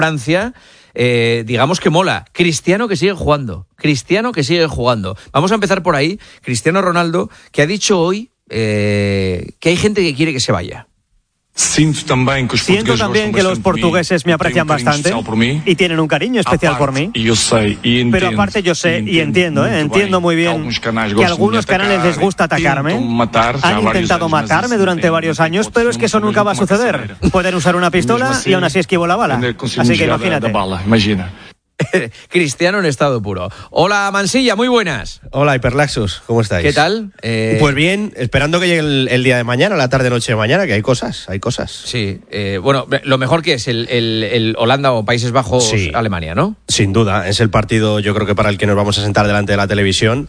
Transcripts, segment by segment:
Francia, digamos que mola. Cristiano que sigue jugando. Vamos a empezar por ahí. Cristiano Ronaldo, que ha dicho hoy que hay gente que quiere que se vaya. Siento también que los portugueses me aprecian bastante y tienen un cariño especial por mí. Pero aparte yo sé y entiendo muy bien que a algunos canales les gusta atacarme. Han intentado matarme durante varios años, pero es que eso nunca va a suceder. Pueden usar una pistola y aún así esquivo la bala. Así que imagínate. Cristiano en estado puro. Hola, Mansilla, muy buenas. Hola, Hiperlaxus, ¿cómo estáis? ¿Qué tal? Pues bien, esperando que llegue el día de mañana, la tarde-noche de mañana, que hay cosas. Sí, bueno, lo mejor que es el Holanda o Países Bajos, sí, Alemania, ¿no? Sin duda, es el partido yo creo que para el que nos vamos a sentar delante de la televisión.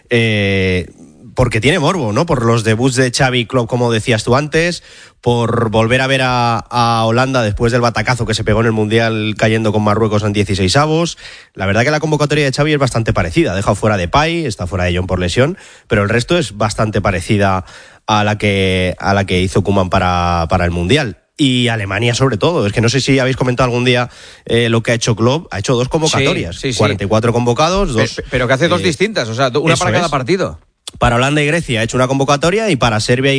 Porque tiene morbo, ¿no? Por los debuts de Xavi y Klopp, como decías tú antes, por volver a ver a Holanda después del batacazo que se pegó en el Mundial cayendo con Marruecos en 16avos. La verdad que la convocatoria de Xavi es bastante parecida. Ha dejado fuera de Depay, está fuera de John por lesión, pero el resto es bastante parecida a la que hizo Koeman para el Mundial. Y Alemania sobre todo, es que no sé si habéis comentado algún día lo que ha hecho Klopp. Ha hecho 2 convocatorias, sí. 44 convocados, 2. Pero que hace 2 distintas, o sea, una para cada partido. Para Holanda y Grecia ha hecho una convocatoria y para Serbia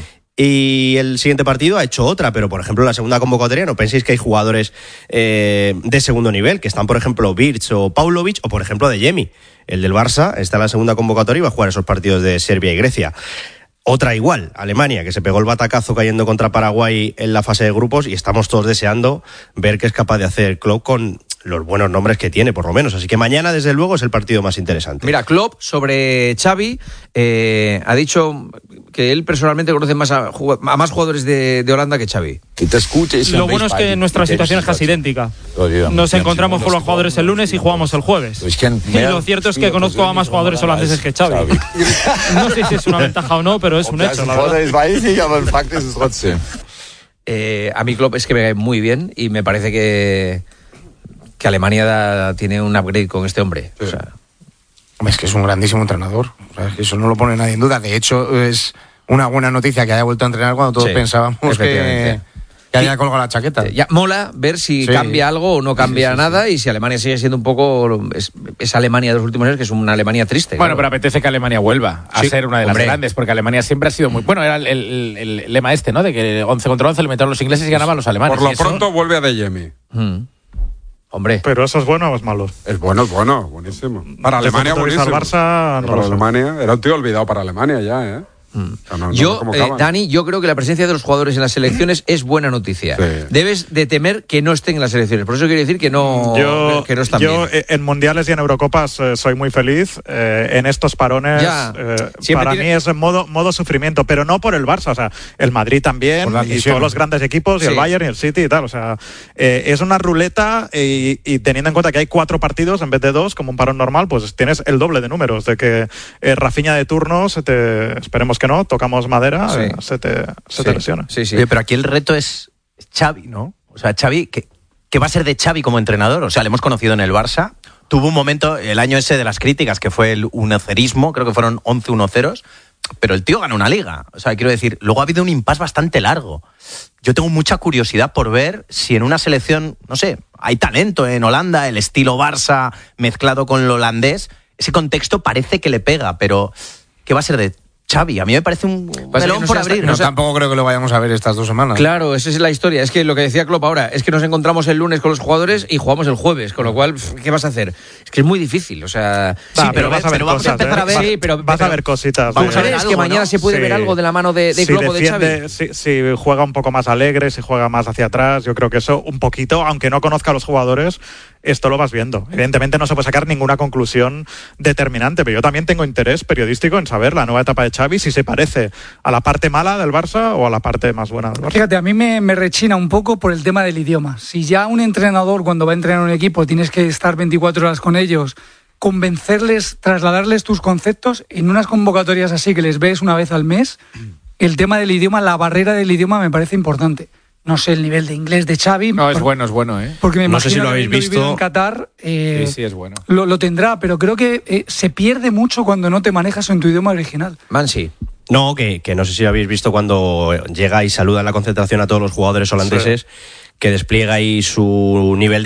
y el siguiente partido ha hecho otra, pero por ejemplo la segunda convocatoria no penséis que hay jugadores de segundo nivel, que están por ejemplo Virch o Paulovic o por ejemplo de Jemi, el del Barça, está en la segunda convocatoria y va a jugar esos partidos de Serbia y Grecia. Otra igual, Alemania, que se pegó el batacazo cayendo contra Paraguay en la fase de grupos y estamos todos deseando ver qué es capaz de hacer Klopp con los buenos nombres que tiene, por lo menos. Así que mañana, desde luego, es el partido más interesante. Mira, Klopp, sobre Xavi, ha dicho que él personalmente conoce más a más jugadores de Holanda que Xavi. Lo bueno es que nuestra situación es casi idéntica. Nos encontramos con los jugadores el lunes y jugamos el jueves. Y lo cierto es que conozco a más jugadores holandeses que Xavi. No sé si es una ventaja o no, pero es un hecho, la verdad. A mí Klopp es que me cae muy bien y me parece que Alemania tiene un upgrade con este hombre. Sí. O sea, es que es un grandísimo entrenador. O sea, es que eso no lo pone nadie en duda. De hecho, es una buena noticia que haya vuelto a entrenar cuando todos pensábamos que haya colgado la chaqueta. Ya mola ver si cambia algo o no cambia nada y si Alemania sigue siendo un poco esa Alemania de los últimos años, que es una Alemania triste. Bueno, pero apetece que Alemania vuelva a ser una de las grandes, porque Alemania siempre ha sido muy... Bueno, era el lema ¿no? De que 11 contra 11 le metieron los ingleses y ganaban los alemanes. Por lo pronto vuelve a De Jemi. Hombre. ¿Pero eso es bueno o es malo? Es bueno, buenísimo. Para Alemania, buenísimo. Al Barça, no para Alemania, era un tío olvidado para Alemania ya, ¿eh? Dani, yo creo que la presencia de los jugadores en las selecciones es buena noticia. Sí. Debes de temer que no estén en las selecciones. Por eso quiero decir que no están bien. Yo en mundiales y en Eurocopas soy muy feliz. En estos parones para mí es modo sufrimiento, pero no por el Barça. O sea, el Madrid también y todos los grandes equipos y el Bayern y el City y tal. O sea, es una ruleta y teniendo en cuenta que hay 4 partidos en vez de 2 como un parón normal, pues tienes el doble de números. De que Rafinha de turno esperemos que no, tocamos madera, se te lesiona. Sí. Oye, pero aquí el reto es Xavi, ¿no? O sea, Xavi, ¿qué va a ser de Xavi como entrenador? O sea, le hemos conocido en el Barça. Tuvo un momento, el año ese de las críticas, que fue el unocerismo, creo que fueron 11 1-0, pero el tío ganó una liga. O sea, quiero decir, luego ha habido un impasse bastante largo. Yo tengo mucha curiosidad por ver si en una selección, no sé, hay talento en Holanda, el estilo Barça mezclado con lo holandés. Ese contexto parece que le pega, pero ¿qué va a ser de Xavi? A mí me parece un melón por abrir. No, tampoco creo que lo vayamos a ver estas 2 semanas. Claro, esa es la historia. Es que lo que decía Klopp ahora, es que nos encontramos el lunes con los jugadores y jugamos el jueves, con lo cual, ¿qué vas a hacer? Es que es muy difícil, o sea... pero vamos a empezar a ver... Sí, pero vas a ver cositas. Vamos a ver, es que mañana se puede ver algo de la mano de Klopp o de Xavi. Si juega un poco más alegre, si juega más hacia atrás, yo creo que eso un poquito, aunque no conozca a los jugadores, esto lo vas viendo. Evidentemente no se puede sacar ninguna conclusión determinante, pero yo también tengo interés periodístico en saber la nueva etapa de Xavi, si se parece a la parte mala del Barça o a la parte más buena del Barça. Fíjate, a mí me rechina un poco por el tema del idioma. Si ya un entrenador, cuando va a entrenar un equipo, tienes que estar 24 horas con ellos, convencerles, trasladarles tus conceptos, en unas convocatorias así que les ves una vez al mes, el tema del idioma, la barrera del idioma me parece importante. No sé el nivel de inglés de Xavi. No, es bueno, ¿eh? Porque me imagino no sé si lo habéis visto en Qatar. Sí, es bueno. Lo tendrá, pero creo que se pierde mucho cuando no te manejas en tu idioma original. Mansi. No, que no sé si lo habéis visto cuando llega y saluda en la concentración a todos los jugadores holandeses, que despliega ahí su nivel de